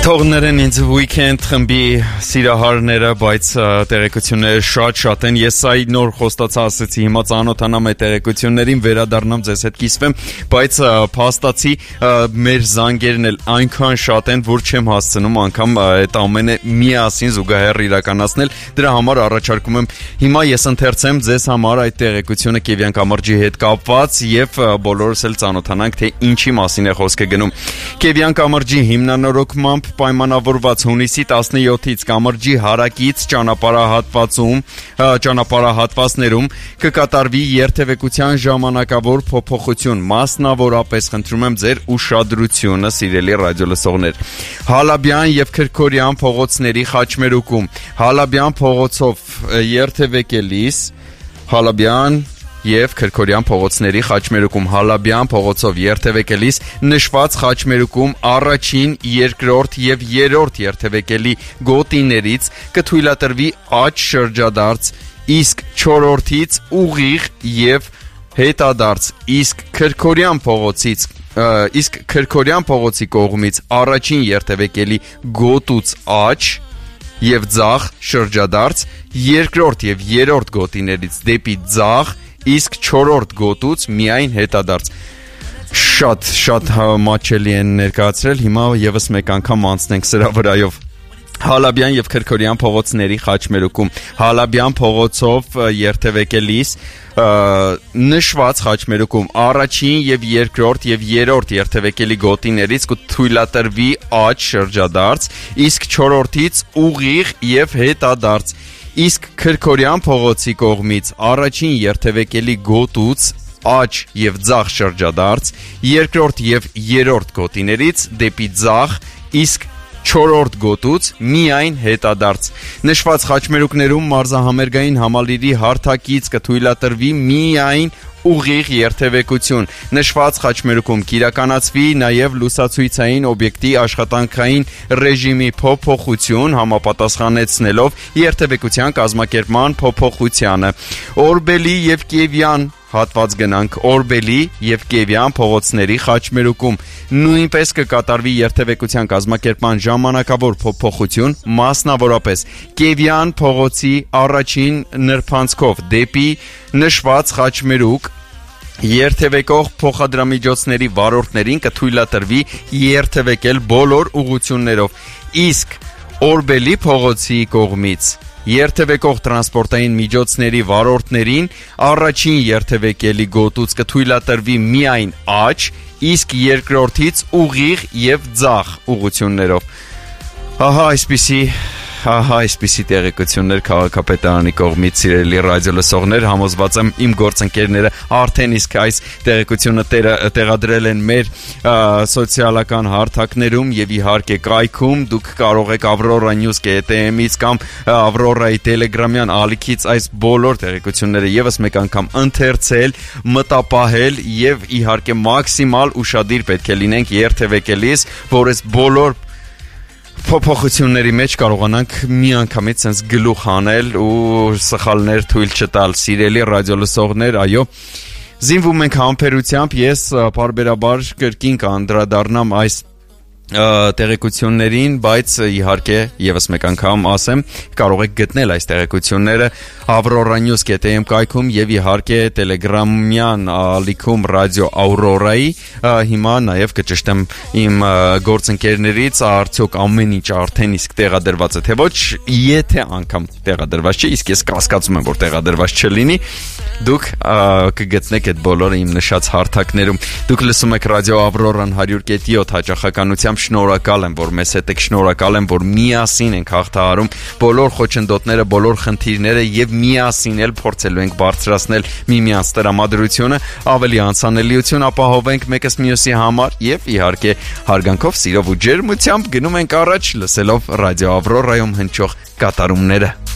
Թողներեն ինձ weekend խմբի սիրահարները, բայց տեղեկությունները շատ են։ Ես այ նոր խոստացա ասեցի, հիմա ծանոթանամ այդ տեղեկություններին, վերադառնամ ձեզ հետ կիսվեմ, բայց փաստացի մեր զանգերն էլ այնքան շատ են, որ չեմ հասցնում անգամ այդ ամենը միասին զուգահեռ իրականացնել։ Դրա համար առաջարկում եմ հիմա ես ընթերցեմ ձեզ համար այդ տեղեկությունը Կիևյան կամրջի հետ կապված եւ բոլորս էլ ծանոթանանք, թե ինչի մասին է խոսքը գնում։ Կիևյան կամրջի հիմնանորոգմամբ պայմանավորված հունիսի 17-ից կամրջի հարակից ճանապարհահատվածներում կկատարվի երթևեկության ժամանակավոր փոփոխություն, մասնավորապես խնդրում եմ ձեր ուշադրությունը, սիրելի ռադիոլսողներ։ Հալաբյան եւ Քրքորյան փողոցների խաչմերուկում, Հալաբյան փողոցով երթևեկելիս, Հալաբյան եւ Քրքորյան փողոցների խաչմերուկում, Հալաբյան փողոցով երթևեկելիս նշված խաչմերուկում առաջին, երկրորդ եւ երրորդ երթևեկելի գոտիներից կթույլատրվի աջ շրջադարձ, իսկ չորրորդից ուղիղ եւ հետադարձ, իսկ Քրքորյան փողոցի կողմից առաջին երթևեկելի գոտուց աջ եւ ձախ շրջադարձ, երկրորդ եւ երրորդ գոտիներից դեպի ձախ, իսկ չորրորդ գոտուց միայն հետադարձ։ Շատ մաչելի են ներկայացրել, հիմա եւս մեկ անգամ անցնենք սրա վրայով։ Հալաբյան եւ Քրքորյան փողոցների խաչմերուկում, Հալաբյան փողոցով երթևեկելիս նշված խաչմերուկում առաջին եւ երկրորդ եւ երրորդ երթևեկելի գոտիներից կթույլատրվի աջ շրջադարձ, իսկ չորրորդից ուղիղ եւ հետադարձ, իսկ Քրքորյան փողոցի կողմից առաջին երթևեկելի գոտուց աջ եւ ձախ շրջադարձ, երկրորդ եւ երրորդ գոտիներից դեպի ձախ, իսկ չորրորդ գոտուց միայն հետադարձ։ Նշված խաչմերուկներում մարզահամերգային համալիրի հարթակից կթույլատրվի միայն ուղիղ երթևեկություն։ Նշված խաչմերուկում կիրականացվի նաև լուսացույցային օբյեկտի աշխատանքային ռեժիմի փոփոխություն, համապատասխանեցնելով երթևեկության կազմակերպման փոփոխությանը։ Օրբելի եւ Կիևյան հատված գնանք, Օրբելի եւ Կիևյան փողոցների խաչմերուկում նույնպես կկատարվի երթևեկության կազմակերպման ժամանակավոր փոփոխություն, մասնավորապես Կիևյան փողոցի առաջին նրբանցքով դեպի նշված խաչմերուկ երթևեկող փոխադրամիջոցների վարորդներին կթույլատրվի երթևեկել բոլոր ուղղություններով, իսկ Օրբելի փողոցի կողմից երթևեկող տրանսպորտային միջոցների վարորդներին առաջին երթևեկելի գոտուց կթույլատրվի միայն աջ, իսկ երկրորդից ուղիղ եւ ձախ ուղղություններով։ Ահա այսպիսի տեղեկություններ քաղաքապետարանի կողմից, սիրելի ռադիոլսողներ, համոզված եմ իմ գործընկերները արդեն իսկ այս տեղեկությունը տեղադրել են մեր սոցիալական հարթակներում եւ իհարկե կայքում։ Դուք կարող եք aurora.news.am-ից կամ Aurora-ի Telegram-յան ալիքից այս բոլոր տեղեկությունները եւս մեկ անգամ ընթերցել, մտապահել եւ իհարկե մաքսիմալ ուշադիր պետք է լինենք երթևեկելիս, որ այս բոլոր փոփոխությունների մեջ կարողանանք միանգամից sense գլուխ անել ու սխալներ թույլ չտալ, սիրելի ռադիոլսողներ, այո, զինվում ենք համբերությամբ, ես բարբերաբար կրկին կանդրադառնամ այս տեղեկություններին, բայց իհարկե եւս մեկ անգամ ասեմ, կարող եք գտնել այս տեղեկությունները aurora.news.am կայքում եւ իհարկե Telegram-յան ալիքում ռադիո Aurora-ի։ Հիմա նաեւ կճշտեմ իմ գործընկերներից, արդյոք ամեն ինչ արդեն իսկ տեղադրված է, թե ոչ, եթե անգամ տեղադրված չէ, իսկ ես կասկածում եմ, որ տեղադրված չլինի, դուք կգտնեք այդ բոլորը իմ նշած հարթակներում։ Դուք լսում եք ռադիո Aurora-ն 100.7 հաճախականությամբ, շնորհակալ եմ, որ մեզ հետ եք, շնորհակալ եմ, որ միասին ենք հաղթահարում բոլոր խոչընդոտները, բոլոր խնդիրները եւ միասին էլ փորձելու ենք բարձրացնել միմյանց տրամադրությունը, ավելի անցանելիություն ապահովենք մեկս մյուսի համար եւ իհարկե հարգանքով, սիրով ու ջերմությամբ գնում ենք առաջ, լսելով ռադիո Aurora-ում հնչող կատարումները։